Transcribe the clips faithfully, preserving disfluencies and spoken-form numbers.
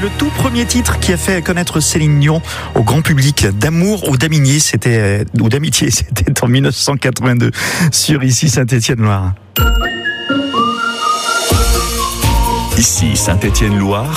Le tout premier titre qui a fait connaître Céline Dion au grand public, d'amour ou d'amitié, c'était ou d'amitié, c'était en dix-neuf cent quatre-vingt-deux sur ici Saint-Étienne-Loire. Ici Saint-Étienne-Loire.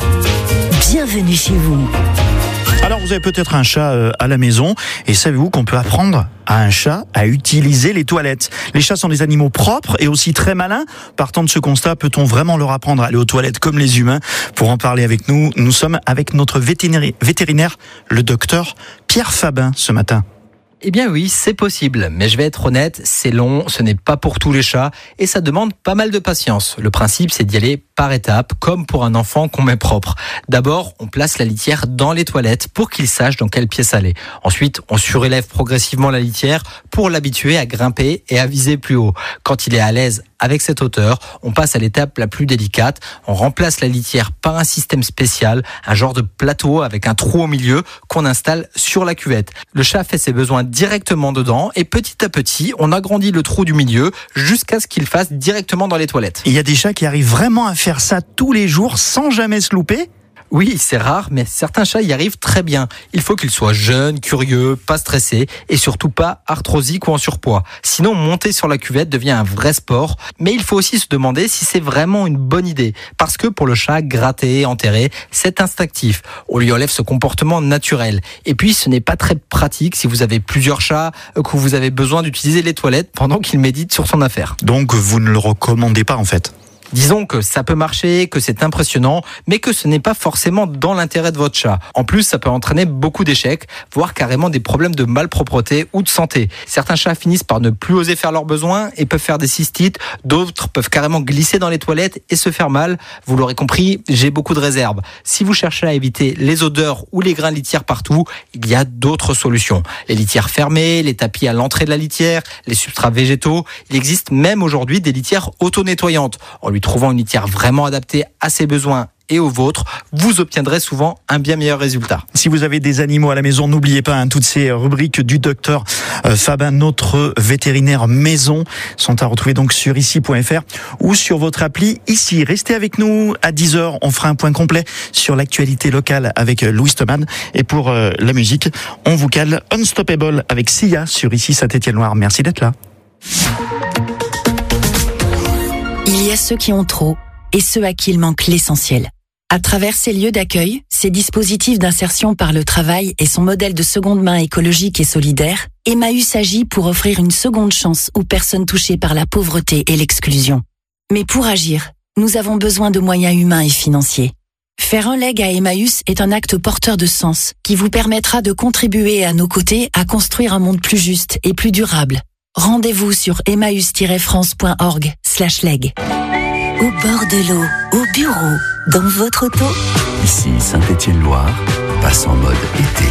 Bienvenue chez vous. Alors vous avez peut-être un chat à la maison et savez-vous qu'on peut apprendre à un chat à utiliser les toilettes. Les chats sont des animaux propres et aussi très malins. Partant de ce constat, peut-on vraiment leur apprendre à aller aux toilettes comme les humains? Pour en parler avec nous, nous sommes avec notre vétérinaire, le docteur Pierre Fabin, ce matin. Eh bien oui, c'est possible, mais je vais être honnête, c'est long, ce n'est pas pour tous les chats et ça demande pas mal de patience. Le principe, c'est d'y aller par étapes, comme pour un enfant qu'on met propre. D'abord, on place la litière dans les toilettes pour qu'il sache dans quelle pièce aller. Ensuite, on surélève progressivement la litière pour l'habituer à grimper et à viser plus haut. Quand il est à l'aise avec cette hauteur, on passe à l'étape la plus délicate. On remplace la litière par un système spécial, un genre de plateau avec un trou au milieu qu'on installe sur la cuvette. Le chat fait ses besoins directement dedans et petit à petit, on agrandit le trou du milieu jusqu'à ce qu'il fasse directement dans les toilettes. Il y a des chats qui arrivent vraiment à faire ça tous les jours sans jamais se louper ? Oui, c'est rare, mais certains chats y arrivent très bien. Il faut qu'ils soient jeunes, curieux, pas stressés et surtout pas arthrosiques ou en surpoids. Sinon, monter sur la cuvette devient un vrai sport. Mais il faut aussi se demander si c'est vraiment une bonne idée. Parce que pour le chat, gratter, enterrer, c'est instinctif. On lui enlève ce comportement naturel. Et puis, ce n'est pas très pratique si vous avez plusieurs chats, que vous avez besoin d'utiliser les toilettes pendant qu'il médite sur son affaire. Donc, vous ne le recommandez pas en fait ? Disons que ça peut marcher, que c'est impressionnant, mais que ce n'est pas forcément dans l'intérêt de votre chat. En plus, ça peut entraîner beaucoup d'échecs, voire carrément des problèmes de malpropreté ou de santé. Certains chats finissent par ne plus oser faire leurs besoins et peuvent faire des cystites. D'autres peuvent carrément glisser dans les toilettes et se faire mal. Vous l'aurez compris, j'ai beaucoup de réserves. Si vous cherchez à éviter les odeurs ou les grains de litière partout, il y a d'autres solutions. Les litières fermées, les tapis à l'entrée de la litière, les substrats végétaux. Il existe même aujourd'hui des litières auto-nettoyantes. En lui trouvant une litière vraiment adaptée à ses besoins et aux vôtres, vous obtiendrez souvent un bien meilleur résultat. Si vous avez des animaux à la maison, n'oubliez pas hein, toutes ces rubriques du docteur euh, Fabin, notre vétérinaire maison, sont à retrouver donc sur ici point f r ou sur votre appli ici. Restez avec nous à dix heures, on fera un point complet sur l'actualité locale avec Louis Thoman. Et pour euh, la musique, on vous cale Unstoppable avec Sia sur ici Saint-Étienne-Loire. Merci d'être là. Il y a ceux qui ont trop et ceux à qui il manque l'essentiel. À travers ces lieux d'accueil, ces dispositifs d'insertion par le travail et son modèle de seconde main écologique et solidaire, Emmaüs agit pour offrir une seconde chance aux personnes touchées par la pauvreté et l'exclusion. Mais pour agir, nous avons besoin de moyens humains et financiers. Faire un leg à Emmaüs est un acte porteur de sens qui vous permettra de contribuer à nos côtés à construire un monde plus juste et plus durable. Rendez-vous sur emmaüs tiret france point org slash leg. Au bord de l'eau, au bureau, dans votre auto. Ici Saint-Étienne-Loire, passe en mode été.